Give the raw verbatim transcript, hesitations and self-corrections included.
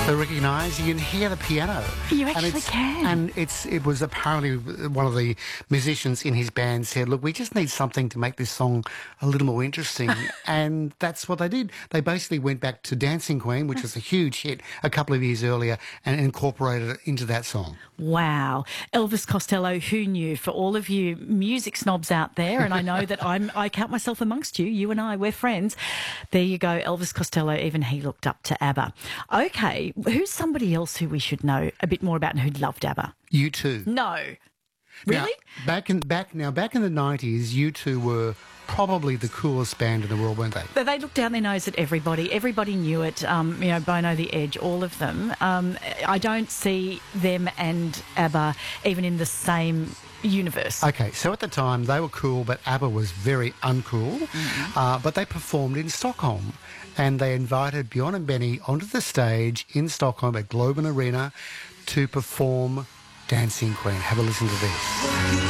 So recognise, you can hear the piano. You and actually it's, can. And it's it was apparently one of the musicians in his band said, look, we just need something to make this song a little more interesting. And that's what they did. They basically went back to Dancing Queen, which was a huge hit a couple of years earlier, and incorporated it into that song. Wow. Elvis Costello, who knew? For all of you music snobs out there, and I know that I'm, I count myself amongst you, you and I, we're friends. There you go, Elvis Costello, even he looked up to ABBA. Okay, who's somebody else who we should know a bit more about and who loved ABBA? U two. No. Really? Now, back in back now back in the nineties, U two were probably the coolest band in the world, weren't they? But they looked down their nose at everybody. Everybody knew it. Um, you know, Bono, The Edge, all of them. Um, I don't see them and ABBA even in the same universe. Okay, so at the time they were cool, but ABBA was very uncool. Mm-hmm. Uh, but they performed in Stockholm, and they invited Bjorn and Benny onto the stage in Stockholm at Globen Arena to perform Dancing Queen. Have a listen to this.